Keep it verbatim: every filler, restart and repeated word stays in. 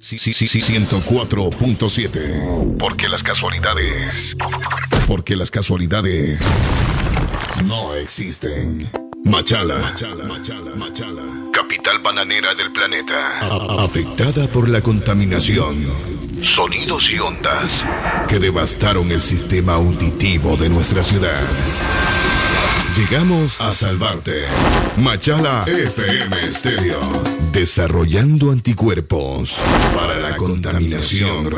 Sí, sí, sí, sí, ciento cuatro punto siete. Porque las casualidades. Porque las casualidades no existen. Machala, Machala, Machala, Machala, capital bananera del planeta. A- afectada por la contaminación. Sonidos y ondas que devastaron el sistema auditivo de nuestra ciudad. Llegamos a salvarte. Machala F M Stereo. Desarrollando anticuerpos para la contaminación